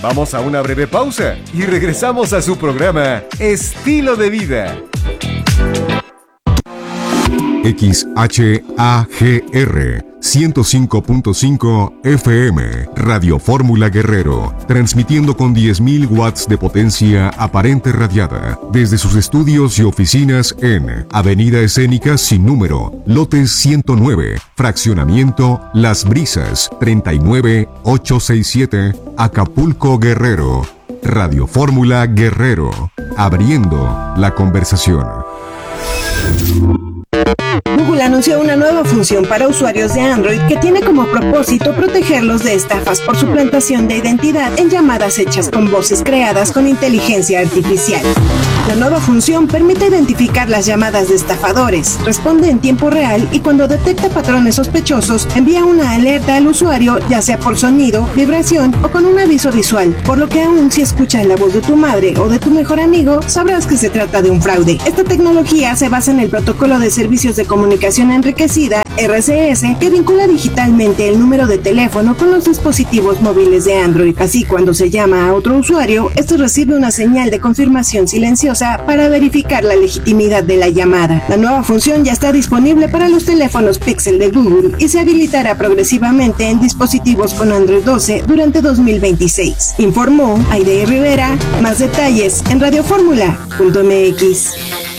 Vamos a una breve pausa y regresamos a su programa Estilo de Vida. XHAGR 105.5 FM, Radio Fórmula Guerrero, transmitiendo con 10.000 watts de potencia aparente radiada, desde sus estudios y oficinas en Avenida Escénica sin número, lote 109, fraccionamiento Las Brisas, 39867, Acapulco, Guerrero. Radio Fórmula Guerrero, abriendo la conversación. Google anunció una nueva función para usuarios de Android que tiene como propósito protegerlos de estafas por suplantación de identidad en llamadas hechas con voces creadas con inteligencia artificial. La nueva función permite identificar las llamadas de estafadores, responde en tiempo real y cuando detecta patrones sospechosos, envía una alerta al usuario, ya sea por sonido, vibración o con un aviso visual, por lo que aún si escuchas la voz de tu madre o de tu mejor amigo, sabrás que se trata de un fraude. Esta tecnología se basa en el protocolo de servicios de comunicación enriquecida, RCS, que vincula digitalmente el número de teléfono con los dispositivos móviles de Android. Así, cuando se llama a otro usuario, este recibe una señal de confirmación silenciosa para verificar la legitimidad de la llamada. La nueva función ya está disponible para los teléfonos Pixel de Google y se habilitará progresivamente en dispositivos con Android 12 durante 2026. Informó Aide Rivera. Más detalles en radioformula.mx.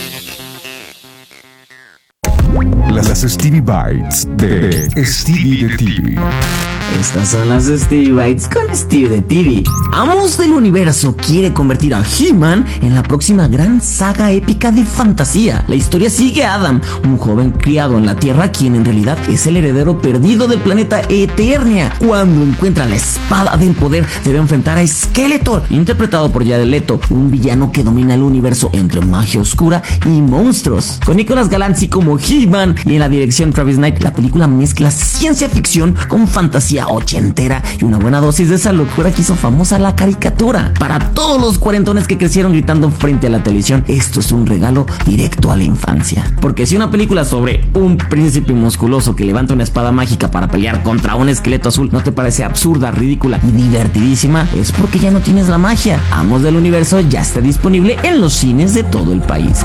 Las Stevie Bites de Stevie de TV. Estas son las Stevie Bites con Stevie de TV. Amos del Universo quiere convertir a He-Man en la próxima gran saga épica de fantasía. La historia sigue a Adam, un joven criado en la Tierra, quien en realidad es el heredero perdido del planeta Eternia. Cuando encuentra la espada del poder, debe enfrentar a Skeletor, interpretado por Jared Leto, un villano que domina el universo entre magia oscura y monstruos. Con Nicolas Galanzi como He-Man y en la dirección Travis Knight, la película mezcla ciencia ficción con fantasía ochentera y una buena dosis de esa locura que hizo famosa la caricatura. Para todos los cuarentones que crecieron gritando frente a la televisión, esto es un regalo directo a la infancia. Porque si una película sobre un príncipe musculoso que levanta una espada mágica para pelear contra un esqueleto azul no te parece absurda, ridícula y divertidísima, es porque ya no tienes la magia. Amos del Universo ya está disponible en los cines de todo el país.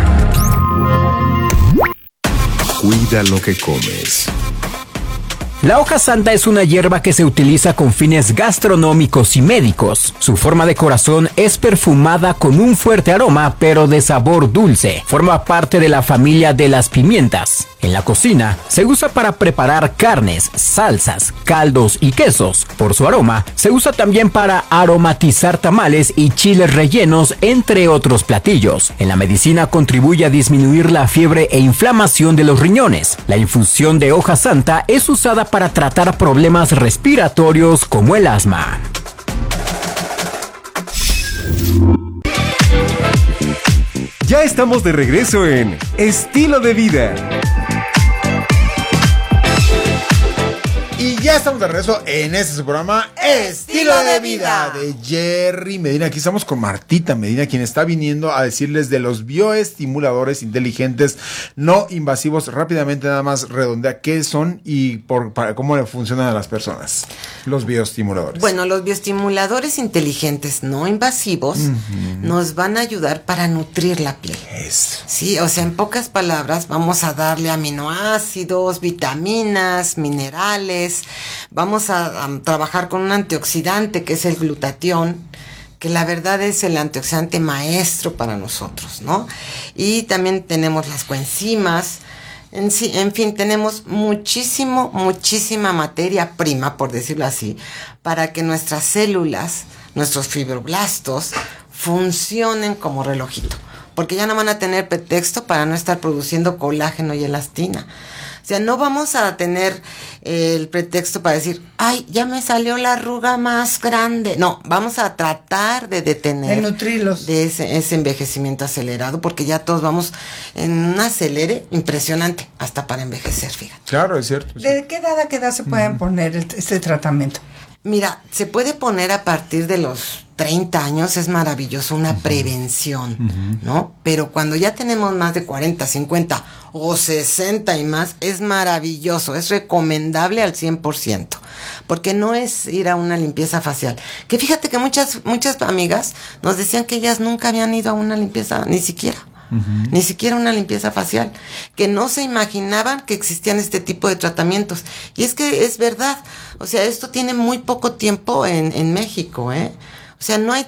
Cuida lo que comes. La hoja santa es una hierba que se utiliza con fines gastronómicos y médicos. Su forma de corazón es perfumada con un fuerte aroma, pero de sabor dulce. Forma parte de la familia de las pimientas. En la cocina, se usa para preparar carnes, salsas, caldos y quesos. Por su aroma, se usa también para aromatizar tamales y chiles rellenos, entre otros platillos. En la medicina contribuye a disminuir la fiebre e inflamación de los riñones. La infusión de hoja santa es usada para tratar problemas respiratorios como el asma. Ya estamos de regreso en Estilo de Vida. Y ya estamos de regreso en este su programa Estilo de Vida de Jerry Medina. Aquí estamos con Martita Medina, quien está viniendo a decirles de los bioestimuladores inteligentes no invasivos. Rápidamente, nada más redondea qué son y para cómo le funcionan a las personas los bioestimuladores. Bueno, los bioestimuladores inteligentes no invasivos nos van a ayudar para nutrir la piel. Eso. Sí, o sea, en pocas palabras, vamos a darle aminoácidos, vitaminas, minerales. Vamos a trabajar con un antioxidante que es el glutatión, que la verdad es el antioxidante maestro para nosotros, ¿no? Y también tenemos las coenzimas. En fin, tenemos muchísima materia prima, por decirlo así, para que nuestras células, nuestros fibroblastos, funcionen como relojito. Porque ya no van a tener pretexto para no estar produciendo colágeno y elastina. O sea, no vamos a tener el pretexto para decir, ay, ya me salió la arruga más grande. No, vamos a tratar de detener. De nutrirlos. De ese envejecimiento acelerado, porque ya todos vamos en un acelere impresionante, hasta para envejecer, fíjate. Claro, es cierto. ¿De qué edad a qué edad se pueden poner este tratamiento? Mira, se puede poner a partir de los 30 años, es maravilloso, una prevención, ¿no? Pero cuando ya tenemos más de 40, 50 o 60 y más, es maravilloso, es recomendable al 100%, porque no es ir a una limpieza facial. Que fíjate que muchas amigas nos decían que ellas nunca habían ido a una limpieza, ni siquiera una limpieza facial, que no se imaginaban que existían este tipo de tratamientos. Y es que es verdad, o sea, esto tiene muy poco tiempo en México, ¿eh? O sea, no hay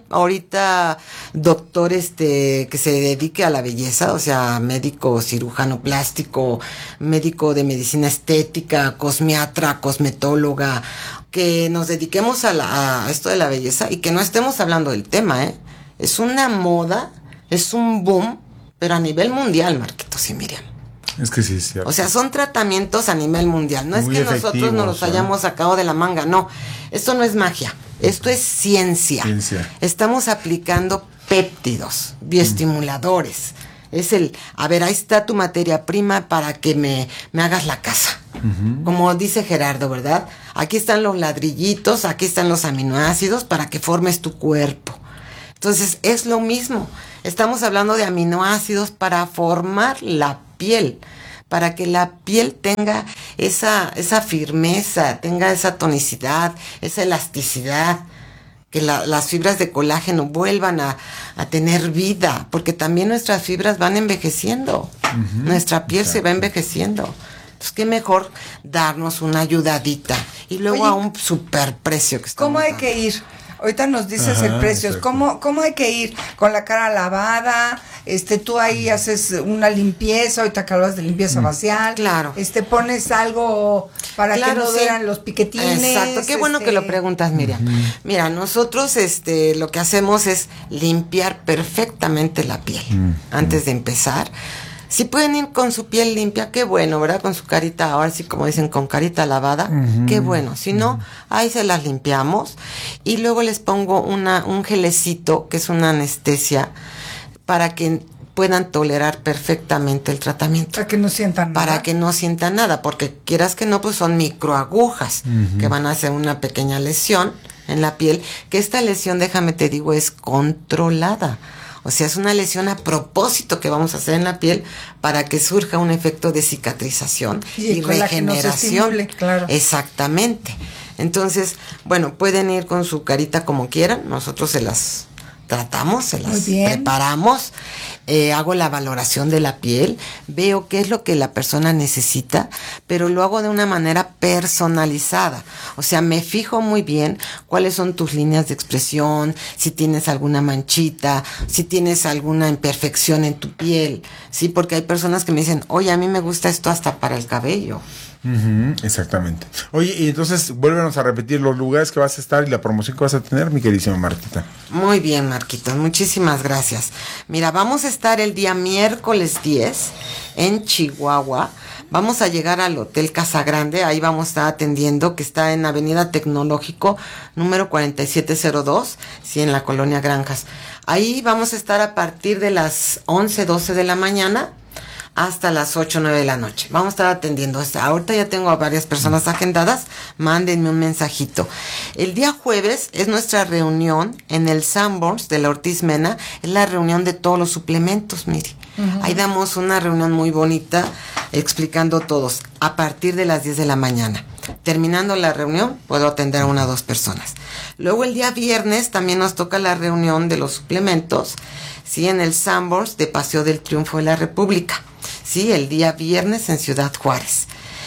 ahorita doctor que se dedique a la belleza, o sea, médico cirujano plástico, médico de medicina estética, cosmiatra, cosmetóloga, que nos dediquemos a esto de la belleza y que no estemos hablando del tema, ¿eh? Es una moda, es un boom, pero a nivel mundial, Marquitos y Miriam. Es que sí, es cierto. O sea, son tratamientos a nivel mundial. No Muy es que nosotros nos los hayamos sacado de la manga, no. Esto no es magia, esto es ciencia. Estamos aplicando péptidos, bioestimuladores. Es a ver, ahí está tu materia prima para que me hagas la casa. Como dice Gerardo, ¿verdad? Aquí están los ladrillitos, aquí están los aminoácidos para que formes tu cuerpo. Entonces, es lo mismo. Estamos hablando de aminoácidos para formar la piel, para que la piel tenga esa firmeza, tenga esa tonicidad, esa elasticidad, que las fibras de colágeno vuelvan a tener vida, porque también nuestras fibras van envejeciendo, nuestra piel se va envejeciendo. Entonces, qué mejor darnos una ayudadita y luego a un super precio que estamos ¿Cómo hay dando. que ir? Ahorita nos dices el precio. ¿Cómo hay que ir? ¿Con la cara lavada? Tú ahí haces una limpieza, ahorita que hablas de limpieza facial. Claro. Pones algo para que no vean los piquetines. Exacto, qué bueno que lo preguntas, Miriam. Mira, nosotros lo que hacemos es limpiar perfectamente la piel antes de empezar. Si pueden ir con su piel limpia, qué bueno, ¿verdad? Con su carita, ahora sí como dicen, con carita lavada, qué bueno. Si no, ahí se las limpiamos y luego les pongo un gelecito, que es una anestesia, para que puedan tolerar perfectamente el tratamiento. Para que no sientan nada. Para que no sientan nada, porque quieras que no, pues son microagujas que van a hacer una pequeña lesión en la piel, que esta lesión, déjame te digo, es controlada. O sea, es una lesión a propósito que vamos a hacer en la piel para que surja un efecto de cicatrización y regeneración. Claro. Exactamente. Entonces, bueno, pueden ir con su carita como quieran. Nosotros se las tratamos, se las preparamos, hago la valoración de la piel, veo qué es lo que la persona necesita, pero lo hago de una manera personalizada. O sea, me fijo muy bien cuáles son tus líneas de expresión, si tienes alguna manchita, si tienes alguna imperfección en tu piel, ¿sí? Porque hay personas que me dicen, oye, a mí me gusta esto hasta para el cabello. Exactamente. Oye, y entonces vuélvenos a repetir los lugares que vas a estar y la promoción que vas a tener, mi queridísima Marquita. Muy bien, Marquitos, muchísimas gracias. Mira, vamos a estar el día miércoles 10 en Chihuahua. Vamos a llegar al Hotel Casa Grande, ahí vamos a estar atendiendo, que está en Avenida Tecnológico, número 4702, sí, en la Colonia Granjas. Ahí vamos a estar a partir de las 11, 12 de la mañana, hasta las 8 o 9 de la noche. Vamos a estar atendiendo. Ahorita ya tengo a varias personas agendadas. Mándenme un mensajito. El día jueves es nuestra reunión en el Sanborns de la Ortiz Mena. Es la reunión de todos los suplementos, mire. Ahí damos una reunión muy bonita explicando todos a partir de las 10 de la mañana. Terminando la reunión, puedo atender a 1 o 2 personas. Luego el día viernes también nos toca la reunión de los suplementos, sí, en el Sanborns de Paseo del Triunfo de la República. Sí, el día viernes en Ciudad Juárez.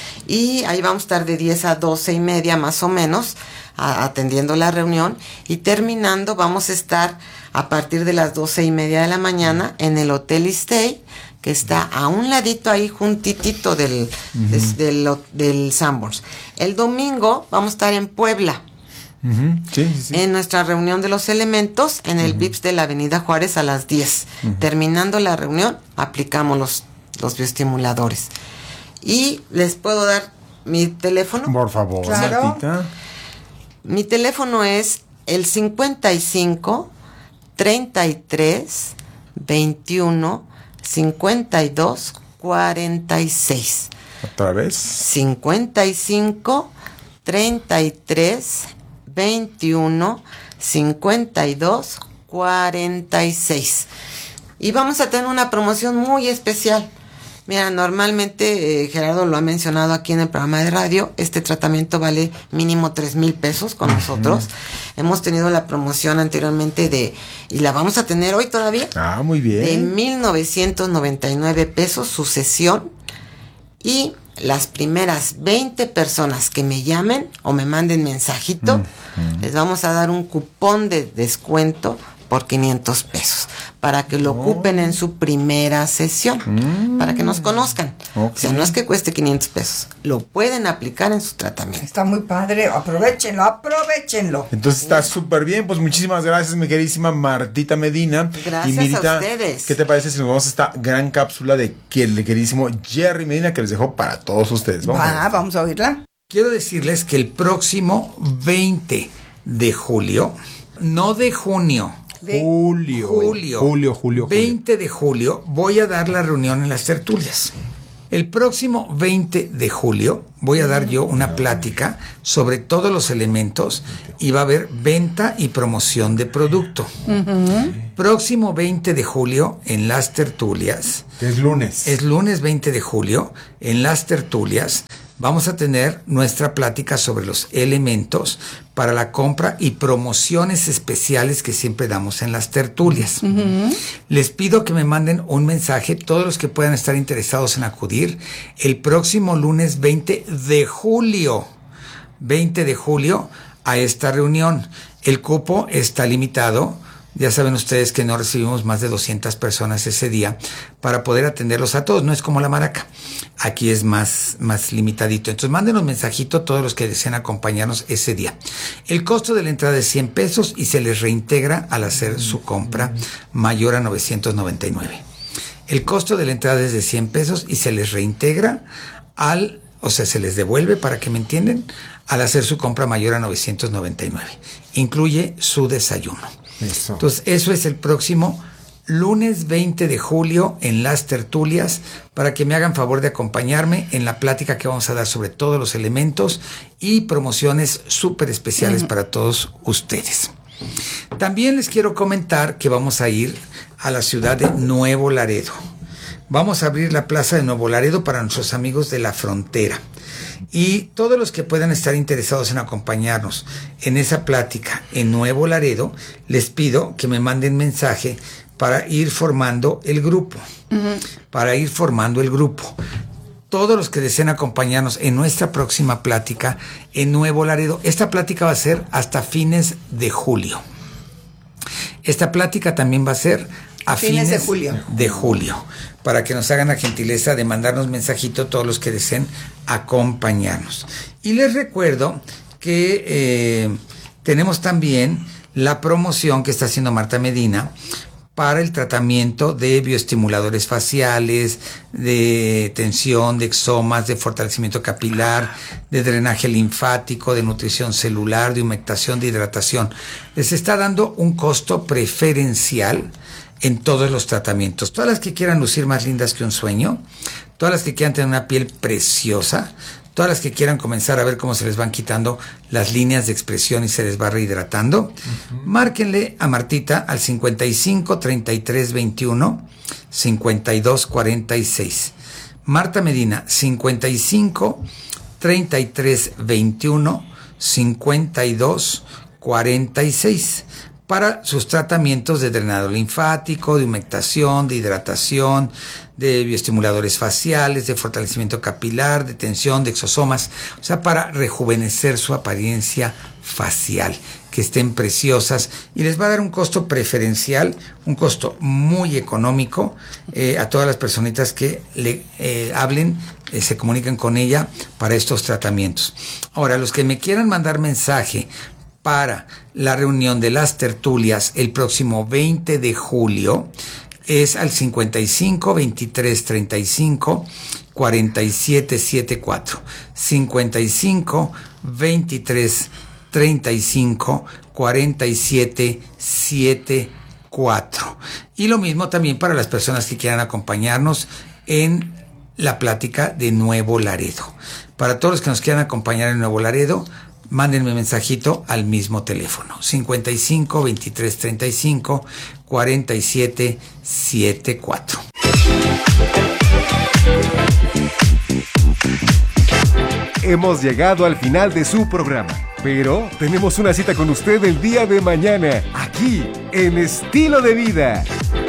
Y ahí vamos a estar de 10 a 12:30 más o menos atendiendo la reunión. Y terminando vamos a estar a partir de las 12:30 de la mañana en el Hotel Stay, que está a un ladito ahí juntitito del Sanborns. El domingo vamos a estar en Puebla. Sí. En nuestra reunión de los elementos en el VIPS de la Avenida Juárez a las 10. Terminando la reunión, aplicamos los bioestimuladores. Y les puedo dar mi teléfono. Por favor, claro. Martita. Mi teléfono es el 55 33 21 52 46. ¿Otra vez? 55 33 21 52 46. Y vamos a tener una promoción muy especial. Mira, normalmente Gerardo lo ha mencionado aquí en el programa de radio, este tratamiento vale mínimo 3,000 pesos con nosotros. Hemos tenido la promoción anteriormente y la vamos a tener hoy todavía. Ah, muy bien. De 1,999 pesos su sesión. Y las primeras 20 personas que me llamen o me manden mensajito, les vamos a dar un cupón de descuento por 500 pesos para que lo ocupen en su primera sesión, para que nos conozcan. O sea, no es que cueste 500 pesos, lo pueden aplicar en su tratamiento. Está muy padre, aprovechenlo. Entonces está súper bien, pues muchísimas gracias, mi queridísima Martita Medina. Gracias y Mirita, a ustedes. ¿qué te parece si nos vamos a esta gran cápsula de el queridísimo Jerry Medina que les dejó para todos ustedes? Vamos a oírla. Quiero decirles que el próximo 20 de julio, no de junio, Julio. 20 de julio voy a dar la reunión en las tertulias. El próximo 20 de julio voy a dar yo una plática sobre todos los elementos y va a haber venta y promoción de producto. Próximo 20 de julio en las tertulias. Es lunes. Es lunes 20 de julio en las tertulias. Vamos a tener nuestra plática sobre los elementos para la compra y promociones especiales que siempre damos en las tertulias. Les pido que me manden un mensaje, todos los que puedan estar interesados en acudir, el próximo lunes 20 de julio a esta reunión. El cupo está limitado. Ya saben ustedes que no recibimos más de 200 personas ese día para poder atenderlos a todos. No es como la Maraca. Aquí es más limitadito. Entonces mándenos mensajito todos los que deseen acompañarnos ese día. El costo de la entrada es 100 pesos y se les reintegra al hacer su compra mayor a 999. El costo de la entrada es de 100 pesos y se les reintegra se les devuelve, para que me entiendan, al hacer su compra mayor a 999. Incluye su desayuno. Eso. Entonces, eso es el próximo lunes 20 de julio en las tertulias, para que me hagan favor de acompañarme en la plática que vamos a dar sobre todos los elementos y promociones súper especiales para todos ustedes. También les quiero comentar que vamos a ir a la ciudad de Nuevo Laredo. Vamos a abrir la plaza de Nuevo Laredo para nuestros amigos de la frontera. Y todos los que puedan estar interesados en acompañarnos en esa plática en Nuevo Laredo, les pido que me manden mensaje para ir formando el grupo. Todos los que deseen acompañarnos en nuestra próxima plática en Nuevo Laredo, esta plática va a ser hasta fines de julio. Esta plática también va a ser a fines de julio, para que nos hagan la gentileza de mandarnos mensajito todos los que deseen acompañarnos. Y les recuerdo que tenemos también la promoción que está haciendo Marta Medina para el tratamiento de bioestimuladores faciales, de tensión, de exomas, de fortalecimiento capilar, de drenaje linfático, de nutrición celular, de humectación, de hidratación. Les está dando un costo preferencial en todos los tratamientos. Todas las que quieran lucir más lindas que un sueño, todas las que quieran tener una piel preciosa, todas las que quieran comenzar a ver cómo se les van quitando las líneas de expresión y se les va rehidratando, márquenle a Martita al 55 33 21 52 46. Marta Medina, 55 33 21 52 46. Para sus tratamientos de drenado linfático, de humectación, de hidratación, de bioestimuladores faciales, de fortalecimiento capilar, de tensión, de exosomas, o sea, para rejuvenecer su apariencia facial, que estén preciosas, y les va a dar un costo preferencial, un costo muy económico a todas las personitas que le hablen, se comuniquen con ella para estos tratamientos. Ahora, los que me quieran mandar mensaje para la reunión de las tertulias el próximo 20 de julio es al 55 23 35 47 74. 55 23 35 47 74. Y lo mismo también para las personas que quieran acompañarnos en la plática de Nuevo Laredo. Para todos los que nos quieran acompañar en Nuevo Laredo, mándenme mensajito al mismo teléfono, 55 23 35 47 74. Hemos llegado al final de su programa, pero tenemos una cita con usted el día de mañana, aquí en Estilo de Vida.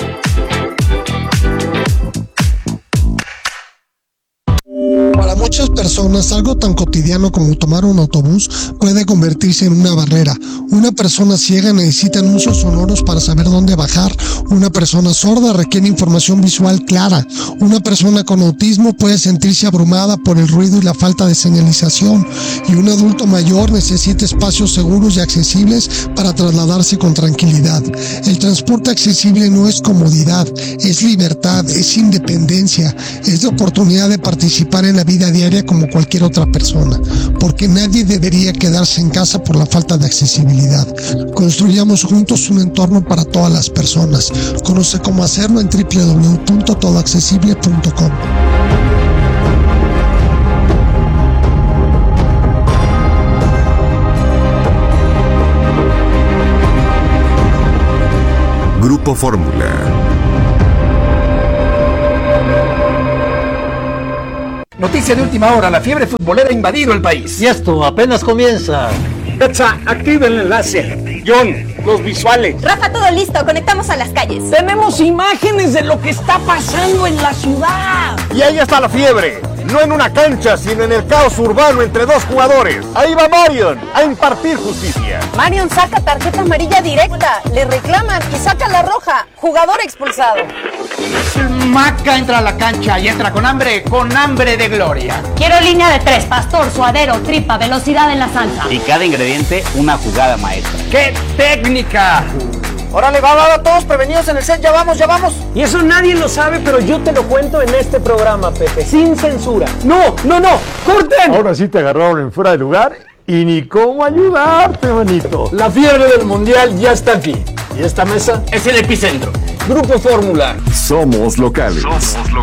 Para muchas personas, algo tan cotidiano como tomar un autobús puede convertirse en una barrera. Una persona ciega necesita anuncios sonoros para saber dónde bajar. Una persona sorda requiere información visual clara. Una persona con autismo puede sentirse abrumada por el ruido y la falta de señalización. Y un adulto mayor necesita espacios seguros y accesibles para trasladarse con tranquilidad. El transporte accesible no es comodidad, es libertad, es independencia, es la oportunidad de participar en la vida diaria como cualquier otra persona, porque nadie debería quedarse en casa por la falta de accesibilidad. Construyamos juntos un entorno para todas las personas. Conoce cómo hacerlo en www.todoaccesible.com. Grupo Fórmula. Noticia de última hora, la fiebre futbolera ha invadido el país. Y esto apenas comienza. Petsa, activa el enlace. John, los visuales. Rafa, todo listo, conectamos a las calles. Tenemos imágenes de lo que está pasando en la ciudad. Y ahí está la fiebre. No en una cancha, sino en el caos urbano entre dos jugadores. Ahí va Marion a impartir justicia. Marion saca tarjeta amarilla directa, le reclaman y saca la roja. Jugador expulsado. Maca entra a la cancha y entra con hambre de gloria. Quiero línea de 3, pastor, suadero, tripa, velocidad en la salsa. Y cada ingrediente una jugada maestra. ¡Qué técnica! Órale, va, todos prevenidos en el set, ya vamos. Y eso nadie lo sabe, pero yo te lo cuento en este programa, Pepe, sin censura. ¡No! ¡Corten! Ahora sí te agarraron en fuera de lugar y ni cómo ayudarte, manito. La fiebre del mundial ya está aquí. Y esta mesa es el epicentro. Grupo Fórmula. Somos locales.